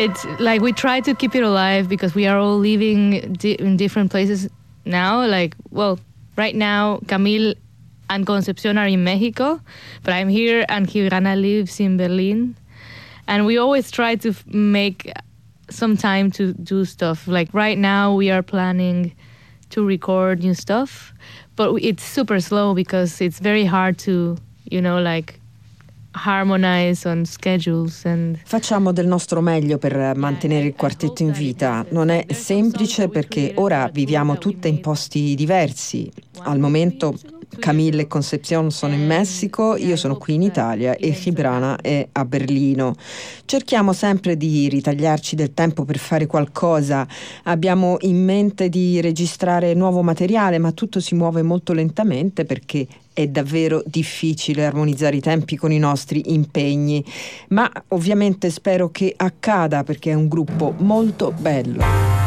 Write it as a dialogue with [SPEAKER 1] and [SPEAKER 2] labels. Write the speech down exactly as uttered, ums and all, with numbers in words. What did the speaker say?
[SPEAKER 1] it's like we try to keep it alive because we are all living di- in different places now. Like, well, right now, Camille and Concepcion are in Mexico, but I'm here and Giovanna lives in Berlin. And we always try to f- make some time to do stuff. Like right now we are planning to record new stuff, but it's super slow because it's very hard to, you know, like harmonize on schedules and...
[SPEAKER 2] Facciamo del nostro meglio per mantenere il quartetto in vita. Non è semplice perché ora viviamo tutte in posti diversi. Al momento Camille e Concepcion sono in Messico, io sono qui in Italia e Gibrana è a Berlino. Cerchiamo sempre di ritagliarci del tempo per fare qualcosa. Abbiamo in mente di registrare nuovo materiale, ma tutto si muove molto lentamente perché è davvero difficile armonizzare i tempi con i nostri impegni. Ma ovviamente spero che accada perché è un gruppo molto bello.